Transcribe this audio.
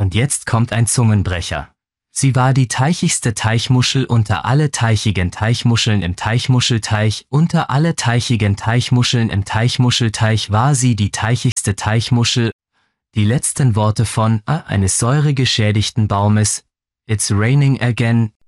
Und jetzt kommt ein Zungenbrecher. Sie war die teichigste Teichmuschel unter alle teichigen Teichmuscheln im Teichmuschelteich. Unter alle teichigen Teichmuscheln im Teichmuschelteich war sie die teichigste Teichmuschel. Die letzten Worte von eines säuregeschädigten Baumes. It's raining again.